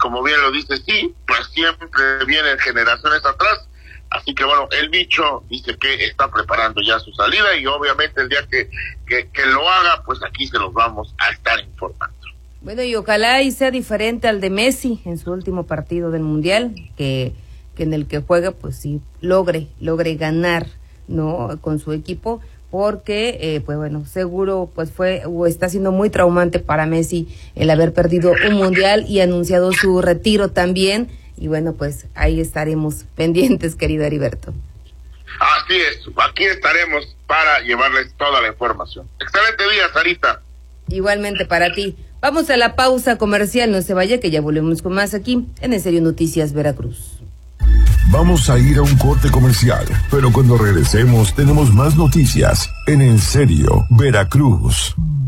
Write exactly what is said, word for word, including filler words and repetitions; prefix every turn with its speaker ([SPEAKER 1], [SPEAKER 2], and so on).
[SPEAKER 1] como bien lo dice, sí, pues siempre vienen generaciones atrás. Así que bueno, el bicho dice que está preparando ya su salida y obviamente el día que, que, que lo haga, pues aquí se los vamos a estar informando.
[SPEAKER 2] Bueno, y ojalá y sea diferente al de Messi en su último partido del Mundial, que, que en el que juega, pues sí, logre, logre ganar, ¿no? Con su equipo, porque, eh, pues bueno, seguro, pues fue, o está siendo muy traumante para Messi el haber perdido un Mundial y anunciado su retiro también. Y bueno, pues ahí estaremos pendientes, querido Heriberto.
[SPEAKER 1] Así es, aquí estaremos para llevarles toda la información. Excelente día, Sarita.
[SPEAKER 2] Igualmente para ti. Vamos a la pausa comercial, no se vaya que ya volvemos con más aquí en En Serio Noticias Veracruz.
[SPEAKER 3] Vamos a ir a un corte comercial, pero cuando regresemos tenemos más noticias en En Serio Veracruz.